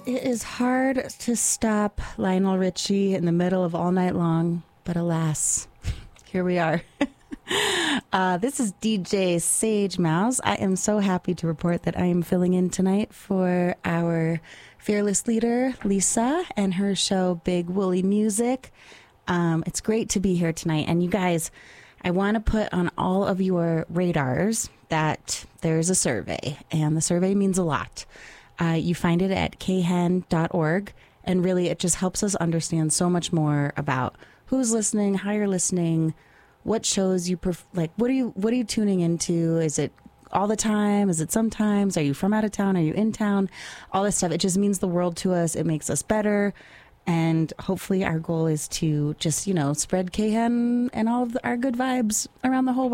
It is hard to stop Lionel Richie in the middle of All Night Long, but alas, here we are. This is DJ Sage Mouse. I am so happy to report that I am filling in tonight for our fearless leader, Lisa, and her show, Big Woolly Music. It's great to be here tonight. And you guys, I want to put on all of your radars that there's a survey, and the survey means a lot. You find it at khen.org, and really it just helps us understand so much more about who's listening, how you're listening, what shows you what are you tuning into? Is it all the time? Is it sometimes? Are you from out of town? Are you in town? All this stuff. It just means the world to us. It makes us better. And hopefully our goal is to just, spread Khen and all of our good vibes around the whole world.